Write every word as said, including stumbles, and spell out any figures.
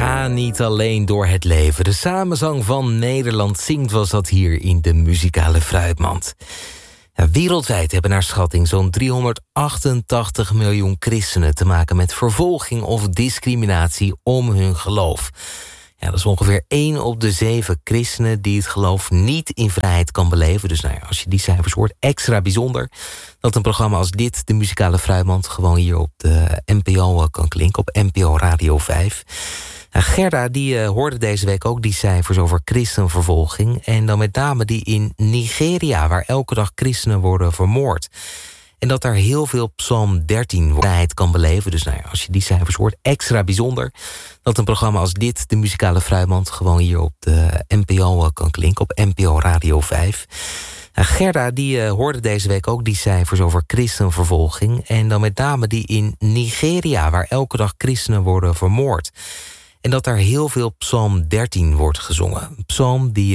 Ga niet alleen door het leven. De samenzang van Nederland zingt was dat hier in de muzikale fruitmand. Ja, wereldwijd hebben naar schatting zo'n driehonderdachtentachtig miljoen christenen te maken met vervolging of discriminatie om hun geloof. Ja, dat is ongeveer één op de zeven christenen die het geloof niet in vrijheid kan beleven. Dus nou ja, als je die cijfers hoort, extra bijzonder dat een programma als dit, de muzikale fruitmand, gewoon hier op de N P O kan klinken, op N P O Radio vijf. Nou, Gerda die uh, hoorde deze week ook die cijfers over christenvervolging. En dan met name die in Nigeria, waar elke dag christenen worden vermoord. En dat daar heel veel Psalm dertien vrijheid kan beleven. Dus nou ja, als je die cijfers hoort, extra bijzonder dat een programma als dit, de muzikale fruitmand, gewoon hier op de N P O kan klinken, op N P O Radio vijf. Nou, Gerda die uh, hoorde deze week ook die cijfers over christenvervolging. En dan met name die in Nigeria, waar elke dag christenen worden vermoord. En dat daar heel veel Psalm dertien wordt gezongen. Een psalm die